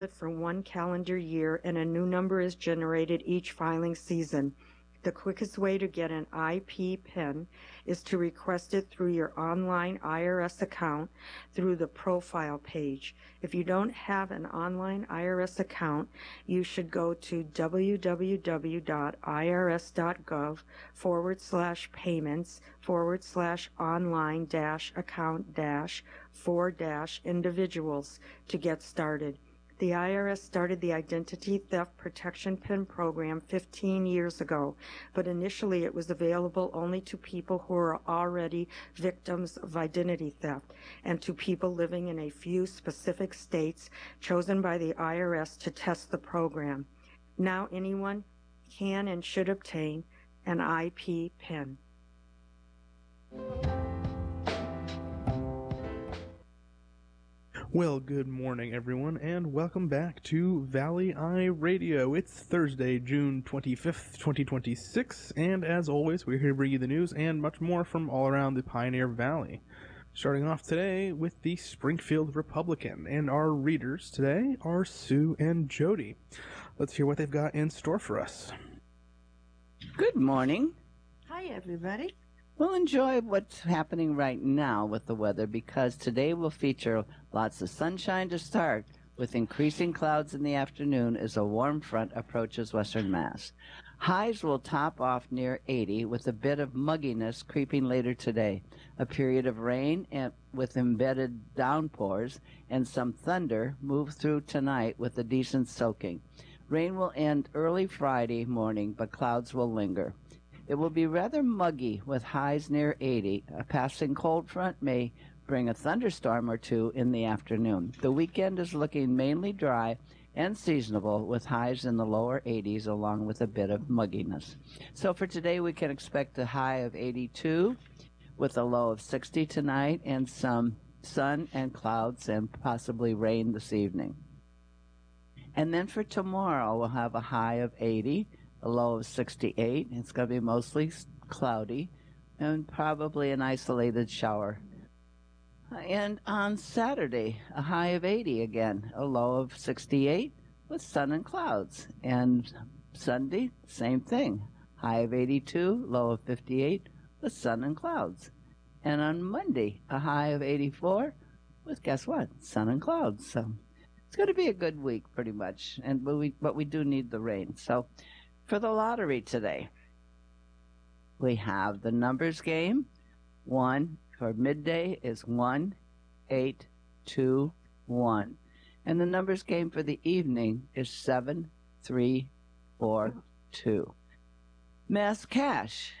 for one calendar year, and a new number is generated each filing season. The quickest way to get an IP PIN is to request it through your online IRS account through the profile page. If you don't have an online IRS account, you should go to www.irs.gov/payments/online-account-4-individuals to get started. The IRS started the Identity Theft Protection PIN program 15 years ago, but initially it was available only to people who are already victims of identity theft and to people living in a few specific states chosen by the IRS to test the program. Now anyone can and should obtain an IP PIN. Well, good morning, everyone, and welcome back to Valley Eye Radio. It's Thursday, June 25th, 2026, and as always, we're here to bring you the news and much more from all around the Pioneer Valley. Starting off today with the Springfield Republican, and our readers today are Sue and Jody. Let's hear what they've got in store for us. Good morning. Hi, everybody. We'll enjoy what's happening right now with the weather because today will feature lots of sunshine to start with increasing clouds in the afternoon as a warm front approaches western Mass. Highs will top off near 80 with a bit of mugginess creeping later today. A period of rain with embedded downpours and some thunder move through tonight with a decent soaking. Rain will end early Friday morning, but clouds will linger. It will be rather muggy with highs near 80. A passing cold front may bring a thunderstorm or two in the afternoon. The weekend is looking mainly dry and seasonable with highs in the lower 80s along with a bit of mugginess. So for today we can expect a high of 82 with a low of 60 tonight and some sun and clouds and possibly rain this evening. And then for tomorrow we'll have a high of 80. A low of 68. It's going to be mostly cloudy and probably an isolated shower. And on Saturday, a high of 80 again, a low of 68 with sun and clouds. And Sunday, same thing, high of 82, low of 58 with sun and clouds. And on Monday, a high of 84 with, guess what, sun and clouds. So it's going to be a good week pretty much, but we do need the rain. So for the lottery today, we have the numbers game. 1 for midday is 1, 8, 2, 1. And the numbers game for the evening is 7, 3, 4, 2. Mass cash,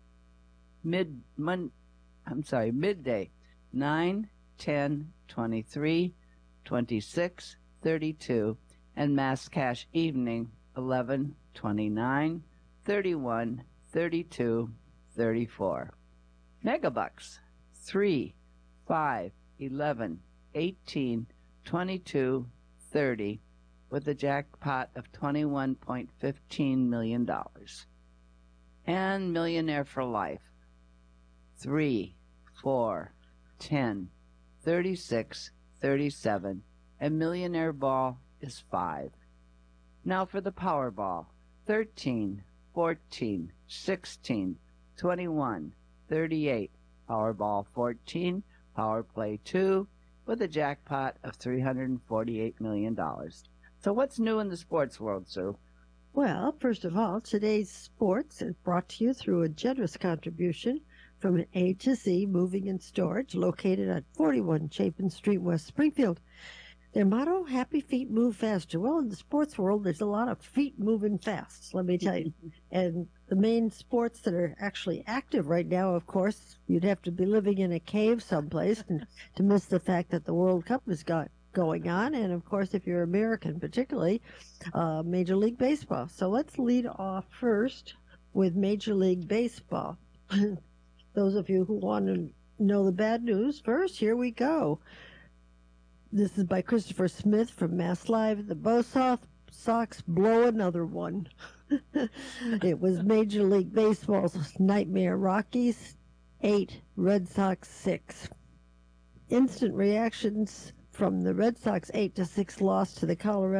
midday, 9, 10, 23, 26, 32. And mass cash evening, 11, 29, 31, 32, 34. Megabucks, 3, 5, 11, 18, 22, 30, with a jackpot of $21.15 million. And Millionaire for Life, 3, 4, 10, 36, 37, and Millionaire Ball is 5. Now for the Powerball, 13, 14, 16, 21, 38, Powerball 14, Power Play 2, with a jackpot of $348 million. So what's new in the sports world, Sue? Well, first of all, today's sports is brought to you through a generous contribution from an A to Z Moving and Storage located at 41 Chapin Street, West Springfield. Their motto, happy feet move faster. Well, in the sports world, there's a lot of feet moving fast, let me tell you. And the main sports that are actually active right now, of course, you'd have to be living in a cave someplace to miss the fact that the World Cup is going on. And, of course, if you're American particularly, Major League Baseball. So let's lead off first with Major League Baseball. Those of you who want to know the bad news, first, here we go. This is by Christopher Smith from Mass Live. The Bo Sox blow another one. It was Major League Baseball's Nightmare Rockies 8, Red Sox 6. Instant reactions from the Red Sox 8-6 loss to the Colorado